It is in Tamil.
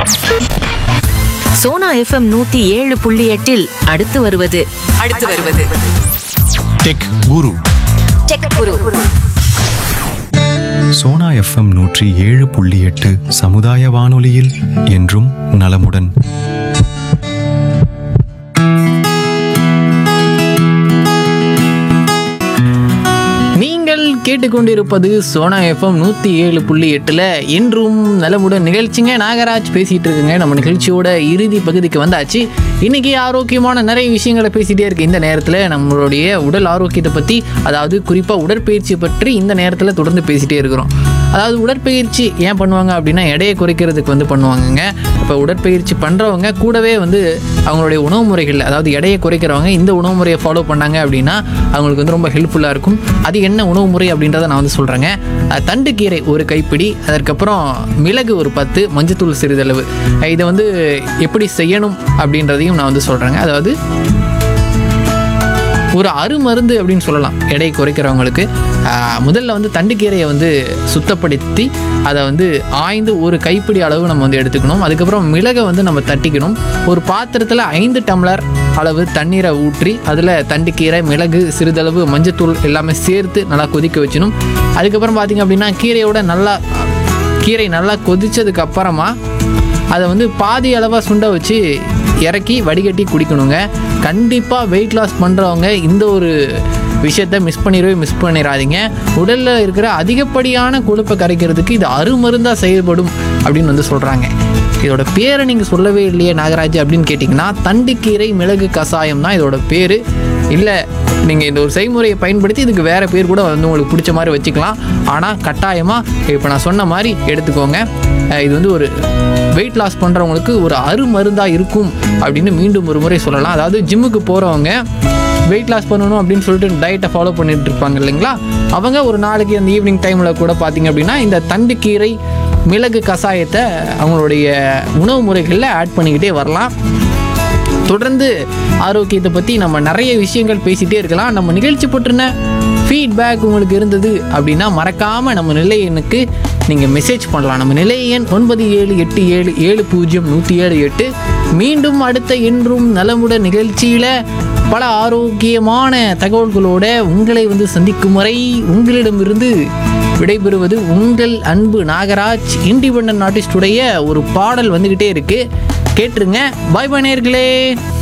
சோனா எஃப்எம் 107.8 அடுத்து வருவது டெக் குரு. சோனா எஃப்எம் 107.8 சமுதாய வானொலியில் என்றும் நலமுடன். நீங்கள் கேட்டுக்கொண்டிருப்பது சோனா எஃப்எம் 107.8 என்றும் நலமுடன் நிகழ்ச்சிங்க. நாகராஜ் பேசிட்டு இருக்குங்க. நம்ம நிகழ்ச்சியோட இறுதி பகுதிக்கு வந்தாச்சு. இன்னைக்கு ஆரோக்கியமான நிறைய விஷயங்களை பேசிட்டே இருக்கு. இந்த நேரத்தில் நம்மளுடைய உடல் ஆரோக்கியத்தை பற்றி, அதாவது குறிப்பாக உடற்பயிற்சி பற்றி இந்த நேரத்தில் தொடர்ந்து பேசிட்டே இருக்கிறோம். அதாவது உடற்பயிற்சி ஏன் பண்ணுவாங்க அப்படின்னா எடையை குறைக்கிறதுக்கு பண்ணுவாங்கங்க. இப்போ உடற்பயிற்சி பண்ணுறவங்க கூடவே அவங்களுடைய உணவு முறைகள், அதாவது எடையை குறைக்கிறவங்க இந்த உணவு முறையை ஃபாலோ பண்ணாங்க அப்படின்னா அவங்களுக்கு ரொம்ப ஹெல்ப்ஃபுல்லாக இருக்கும். அது என்ன உணவு முறை அப்படின்றத நான் சொல்கிறேங்க. தண்டுக்கீரை ஒரு கைப்பிடி, அதற்கப்புறம் மிளகு ஒரு 10, மஞ்சத்தூள் சிறிதளவு. இதை எப்படி செய்யணும் அப்படின்றதையும் நான் சொல்கிறேங்க. அதாவது ஒரு அருமருந்து அப்படின்னு சொல்லலாம் எடை குறைக்கிறவங்களுக்கு. முதல்ல தண்டுக்கீரையை சுத்தப்படுத்தி அதை ஆய்ந்து ஒரு கைப்பிடி அளவு நம்ம எடுத்துக்கணும். அதுக்கப்புறம் மிளகை நம்ம தட்டிக்கணும். ஒரு பாத்திரத்தில் 5 டம்ளர் அளவு தண்ணீரை ஊற்றி அதில் தண்டுக்கீரை, மிளகு, சிறிதளவு மஞ்சத்தூள் எல்லாமே சேர்த்து நல்லா கொதிக்க வச்சிடணும். அதுக்கப்புறம் பார்த்திங்க அப்படின்னா கீரை நல்லா கொதித்ததுக்கு அப்புறமா அதை பாதி அளவாக சுண்ட வச்சு இறக்கி வடிகட்டி குடிக்கணுங்க. கண்டிப்பாக வெயிட் லாஸ் பண்ணுறவங்க இந்த ஒரு விஷயத்தை மிஸ் பண்ணிடாதீங்க. உடலில் இருக்கிற அதிகப்படியான கொழுப்பை கரைக்கிறதுக்கு இது அருமருந்தாக செயல்படும் அப்படின்னு சொல்கிறாங்க. இதோட பேரை நீங்கள் சொல்லவே இல்லையே நாகராஜ் அப்படின்னு கேட்டிங்கன்னா, தண்டுக்கீரை மிளகு கஷாயம் தான் இதோட பேர். இல்லை நீங்கள் இந்த ஒரு செய்முறையை பயன்படுத்தி இதுக்கு வேறு பேர் கூட உங்களுக்கு பிடிச்ச மாதிரி வச்சுக்கலாம். ஆனால் கட்டாயமாக இப்போ நான் சொன்ன மாதிரி எடுத்துக்கோங்க. இது ஒரு வெயிட் லாஸ் பண்ணுறவங்களுக்கு ஒரு அருமருந்தாக இருக்கும் அப்படின்னு மீண்டும் ஒரு முறை சொல்லலாம். அதாவது ஜிம்முக்கு போகிறவங்க வெயிட் லாஸ் பண்ணணும் அப்படின்னு சொல்லிட்டு டயட்டை ஃபாலோ பண்ணிட்டு இருப்பாங்க இல்லைங்களா, அவங்க ஒரு நாளைக்கு அந்த ஈவினிங் டைமில் கூட பார்த்திங்க அப்படின்னா இந்த தண்டுக்கீரை மிளகு கஷாயத்தை அவங்களுடைய உணவு முறைகளில் ஆட் பண்ணிக்கிட்டே வரலாம். தொடர்ந்து ஆரோக்கியத்தை பற்றி நம்ம நிறைய விஷயங்கள் பேசிகிட்டே இருக்கலாம். நம்ம நிகழ்ச்சி பற்றின ஃபீட்பேக் உங்களுக்கு இருந்தது அப்படின்னா மறக்காமல் நம்ம நிலைய எண்ணுக்கு நீங்கள் மெசேஜ் பண்ணலாம். நம்ம நிலைய எண் 9787700178. மீண்டும் அடுத்த என்றும் நலமுடன் நிகழ்ச்சியில் பல ஆரோக்கியமான தகவல்களோட உங்களை சந்திக்கும் வரை உங்களிடமிருந்து விடைபெறுவது உங்கள் அன்பு நாகராஜ். இண்டிபெண்டன்ட் ஆர்டிஸ்டுடைய ஒரு பாடல் வந்துக்கிட்டே இருக்குது, கேட்டுருங்க. பாய் பாய் நேயர்களே.